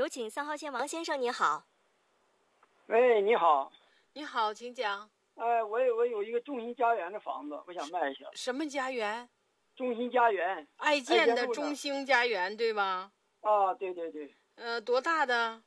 请3号线王先生，你好。 喂，你好。 你好，请讲。 我有一个中心家园的房子，我想卖一下。 什么家园？ 中心家园。 爱建的中兴家园，对吧？ 啊，对对对。 多大的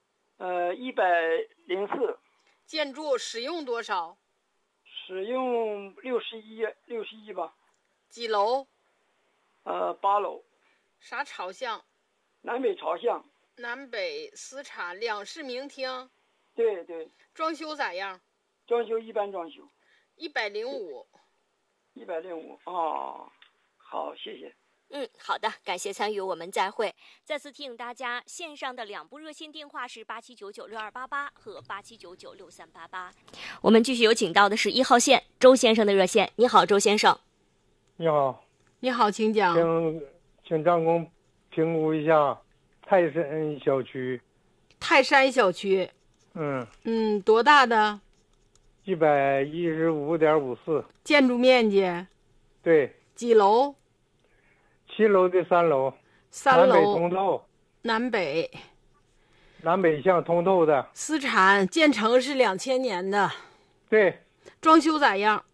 ？104。 建筑使用多少？ 使用61吧。 几楼 ？8楼。 啥朝向？ 南北朝向。 南北私产两室明厅。 对对。 装修咋样？ 装修一般装修。 105。 105哦，好，谢谢。 好的，感谢参与，我们再会。再次提醒大家，线上的2部热线电话是87996288和87996388。我们继续有请到的是1号线周先生的热线。你好，周先生。 你好。 你好，请讲。 请张工评估一下泰山小区。 泰山小区。多大的 ？115.54。 建筑面积？ 对。 几楼 ？7楼的3楼。 3楼。 南北通透。南北向通透的。 私产，建成是2000年的。 对。 装修咋样？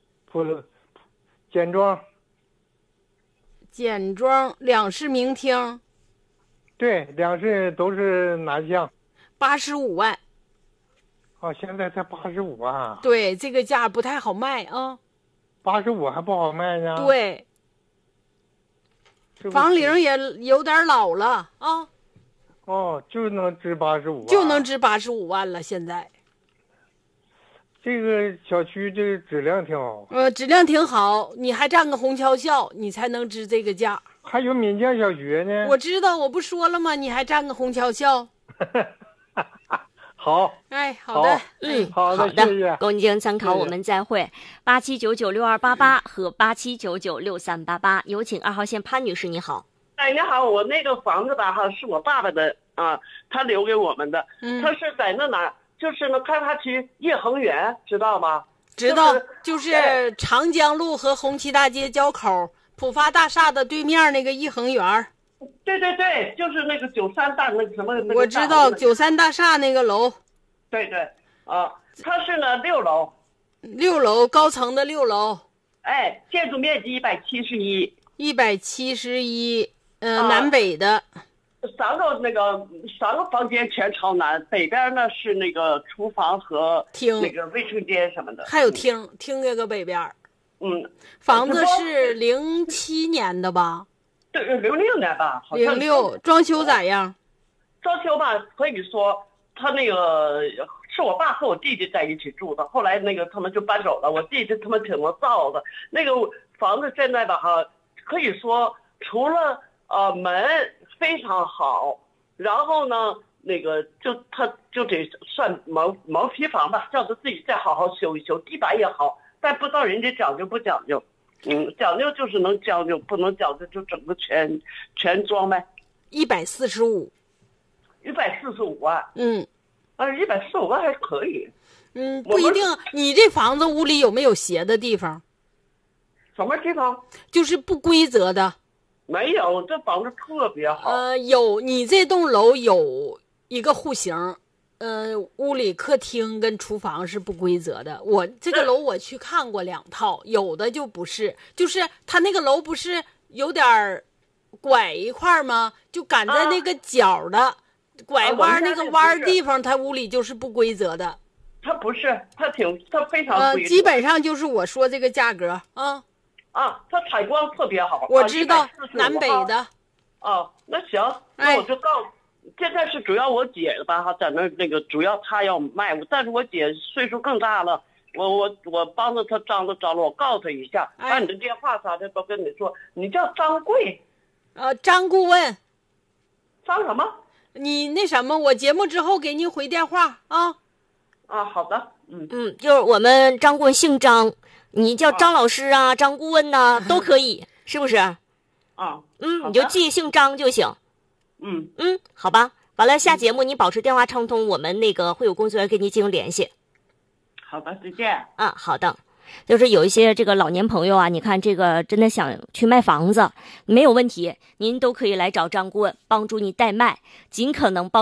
简装两室明厅。 对，2室都是南向。 85万。 现在才85万。 对，这个价不太好卖啊。 85还不好卖呢。 对。房龄也有点老了啊。 就能值85万。 就能值85万了，现在。 这个小区这个质量挺好。 质量挺好，你还占个虹桥校，你才能值这个价。 还有闽江小学呢。 我知道，我不说了吗？你还占个虹桥校。 好。 好的。 好的，谢谢。 供您参考，我们再会。87996288和87996388。有请2号线潘女士，你好。 你好，我那个房子吧是我爸爸的啊，他留给我们的。他是在哪？就是开发区叶恒园，知道吗？ 知道，就是长江路和红旗大街交口，浦发大厦的对面那个叶恒园。 对对对，就是那个93大那个什么。 我知道93大厦那个楼。 对对，它是6楼。 6楼，高层的6楼。 建筑面积171。 171，南北的。 3个房间全朝南，北边呢是那个厨房和厅， 那个卫生间什么的， 还有厅这个北边。房子是07年的吧？ 对，06年吧，好像。 06，装修咋样？ 装修吧，可以说他那个是我爸和我弟弟在一起住的，后来他们就搬走了，我弟弟他们挺能造的。那个房子现在吧可以说除了门非常好，然后呢他就得算毛坯房吧，叫他自己再好好修一修，地板也好，但不知道人家讲究不讲究。讲究就是能讲究，不能讲究就整个全装呗。 145。 145万。145万还可以。 不一定。你这房子屋里有没有斜的地方？ 什么地方？ 就是不规则的。 没有，这房子特别好。 有，你这栋楼有一个户型，屋里客厅跟厨房是不规则的。我这个楼我去看过2套，有的就不是，就是他那个楼不是有点拐一块吗？就赶在那个角的拐弯那个弯地方，他屋里就是不规则的。 他不是，他非常规则。 基本上就是我说这个价格它采光特别好。 我知道，南北的。 那行，那我就现在是主要我姐吧，在那个主要她要卖，但是我姐岁数更大了，我帮着她张罗，我告诉她一下，把你的电话啥的都跟你说。你叫张贵。 张顾问。 张什么？ 你那什么，我节目之后给您回电话啊。 好的。 就是我们张顾问姓张，你叫张老师啊，张顾问呐，都可以，是不是？你就记姓张就行。好吧。完了，下节目你保持电话畅通，我们会有工作人员跟你进行联系。 好的，再见。 好的。就是有一些这个老年朋友啊，你看这个真的想去卖房子，没有问题，您都可以来找张顾问帮助你代卖，尽可能帮